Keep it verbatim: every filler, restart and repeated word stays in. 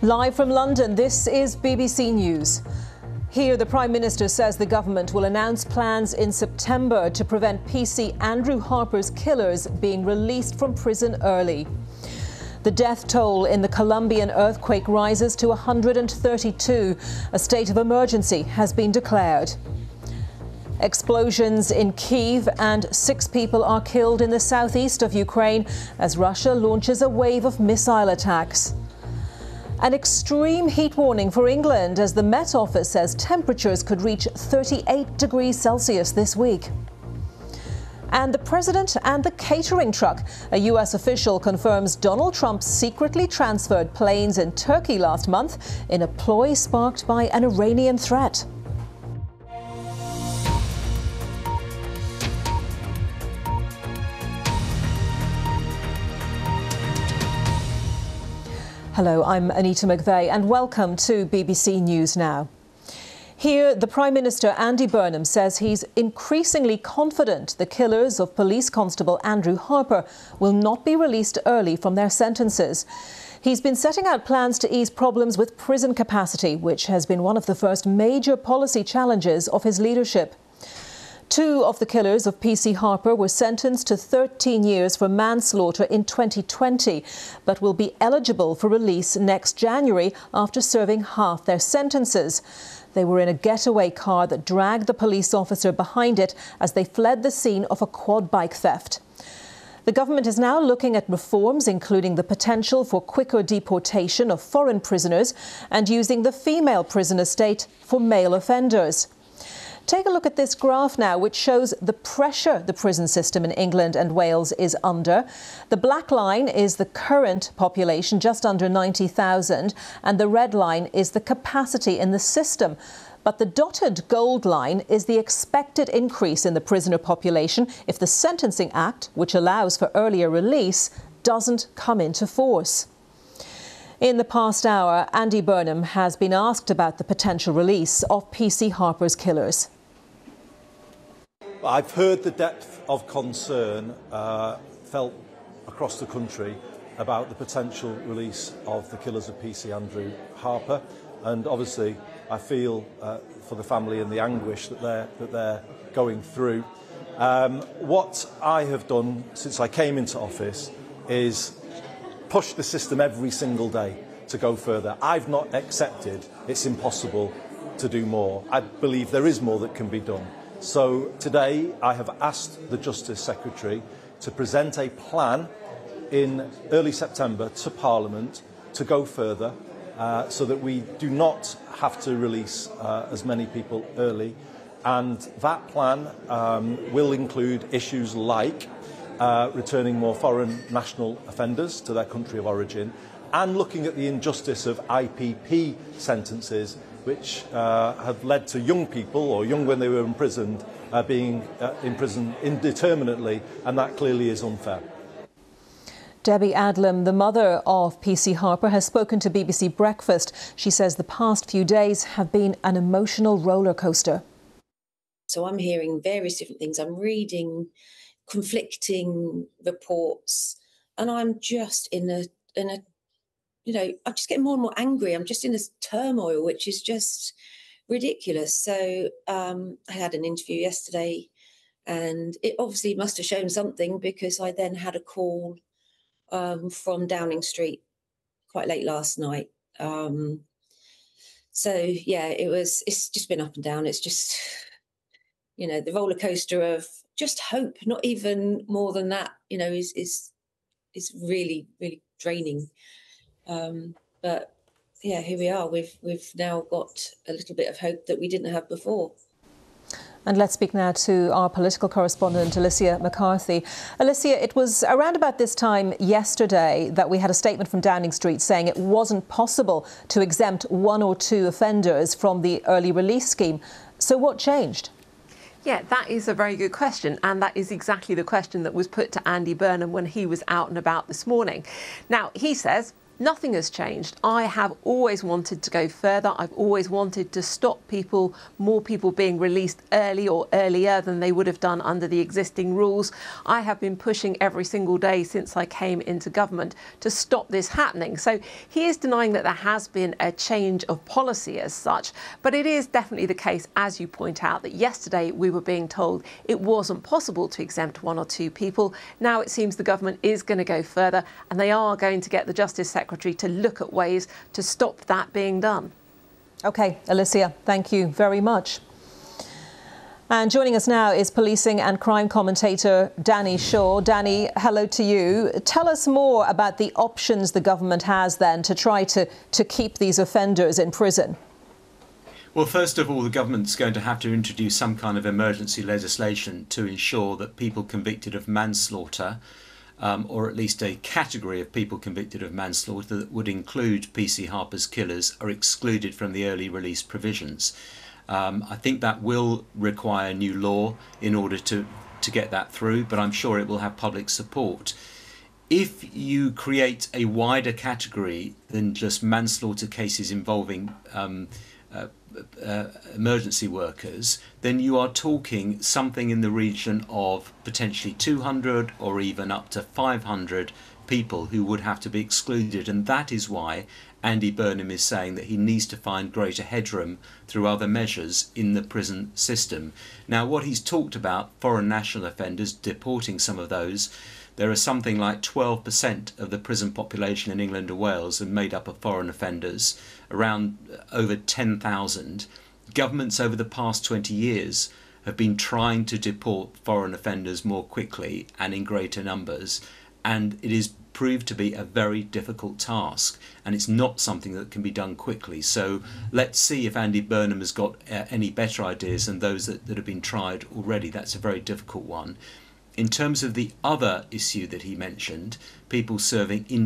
Live from London, this is B B C News. Here, the Prime Minister says the government will announce plans in September to prevent P C Andrew Harper's killers being released from prison early. The death toll in the Colombian earthquake rises to one hundred thirty-two. A state of emergency has been declared. Explosions in Kyiv and six people are killed in the southeast of Ukraine as Russia launches a wave of missile attacks. An extreme heat warning for England as the Met Office says temperatures could reach thirty-eight degrees Celsius this week. And the president and the catering truck. A U S official confirms Donald Trump secretly transferred planes in Turkey last month in a ploy sparked by an Iranian threat. Hello, I'm Anita McVeigh and welcome to B B C News Now. Here, the Prime Minister Andy Burnham says he's increasingly confident the killers of Police Constable Andrew Harper will not be released early from their sentences. He's been setting out plans to ease problems with prison capacity, which has been one of the first major policy challenges of his leadership. Two of the killers of P C Harper were sentenced to thirteen years for manslaughter in twenty twenty, but will be eligible for release next January after serving half their sentences. They were in a getaway car that dragged the police officer behind it as they fled the scene of a quad bike theft. The government is now looking at reforms, including the potential for quicker deportation of foreign prisoners and using the female prison estate for male offenders. Take a look at this graph now, which shows the pressure the prison system in England and Wales is under. The black line is the current population, just under ninety thousand, and the red line is the capacity in the system. But the dotted gold line is the expected increase in the prisoner population if the Sentencing Act, which allows for earlier release, doesn't come into force. In the past hour, Andy Burnham has been asked about the potential release of P C Harper's killers. I've heard the depth of concern uh, felt across the country about the potential release of the killers of P C Andrew Harper, and obviously I feel uh, for the family and the anguish that they're, that they're going through. Um, what I have done since I came into office is push the system every single day to go further. I've not accepted it's impossible to do more. I believe there is more that can be done. So today I have asked the Justice Secretary to present a plan in early September to Parliament to go further uh, so that we do not have to release uh, as many people early. And that plan um, will include issues like Uh, returning more foreign national offenders to their country of origin and looking at the injustice of I P P sentences which uh, have led to young people or young when they were imprisoned uh, being uh, imprisoned indeterminately, and that clearly is unfair. Debbie Adlam, the mother of P C Harper, has spoken to B B C Breakfast. She says the past few days have been an emotional roller coaster. So I'm hearing various different things. I'm reading conflicting reports, and I'm just in a in a you know I'm just getting more and more angry. I'm just in this turmoil which is just ridiculous. So um I had an interview yesterday and it obviously must have shown something, because I then had a call um from Downing Street quite late last night. Um so yeah, it was it's just been up and down. It's just, you know, the roller coaster of just hope, not even more than that, you know, is is is really, really draining. Um, but yeah, here we are. We've we've now got a little bit of hope that we didn't have before. And let's speak now to our political correspondent, Alicia McCarthy. Alicia, it was around about this time yesterday that we had a statement from Downing Street saying it wasn't possible to exempt one or two offenders from the early release scheme. So what changed? Yeah, that is a very good question, and that is exactly the question that was put to Andy Burnham when he was out and about this morning. Now, he says nothing has changed. I have always wanted to go further. I've always wanted to stop people, more people being released early or earlier than they would have done under the existing rules. I have been pushing every single day since I came into government to stop this happening. So he is denying that there has been a change of policy as such, but it is definitely the case, as you point out, that yesterday we were being told it wasn't possible to exempt one or two people. Now it seems the government is going to go further, and they are going to get the Justice Secretary to look at ways to stop that being done. OK, Alicia, thank you very much. And joining us now is policing and crime commentator Danny Shaw. Danny, hello to you. Tell us more about the options the government has then to try to, to keep these offenders in prison. Well, first of all, the government's going to have to introduce some kind of emergency legislation to ensure that people convicted of manslaughter, um, or at least a category of people convicted of manslaughter that would include P C Harper's killers, are excluded from the early release provisions. Um, I think that will require new law in order to, to get that through, but I'm sure it will have public support. If you create a wider category than just manslaughter cases involving um, uh, uh, emergency workers, then you are talking something in the region of potentially two hundred or even up to five hundred people who would have to be excluded, and that is why Andy Burnham is saying that he needs to find greater headroom through other measures in the prison system. Now, what he's talked about, foreign national offenders, deporting some of those, there are something like twelve percent of the prison population in England and Wales are made up of foreign offenders, around over ten thousand. Governments over the past twenty years have been trying to deport foreign offenders more quickly and in greater numbers, and it is proved to be a very difficult task, and it's not something that can be done quickly. So let's see if Andy Burnham has got uh, any better ideas than those that, that have been tried already. That's a very difficult one. In terms of the other issue that he mentioned, people serving in